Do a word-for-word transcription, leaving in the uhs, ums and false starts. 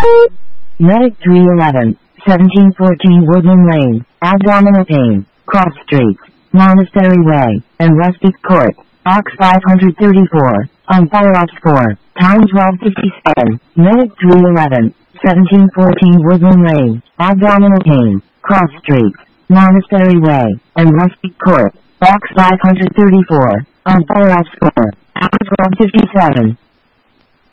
Medic three eleven, seventeen fourteen Woodland Lane, abdominal pain, cross streets, Monastery Way, and Rustic Court, box five thirty-four, on fire ops four, time twelve fifty-seven, Medic three eleven, seventeen fourteen Woodland Lane, abdominal pain, cross streets, Monastery Way, and Rustic Court, box five thirty-four, on fire ops four, hour twelve fifty-seven.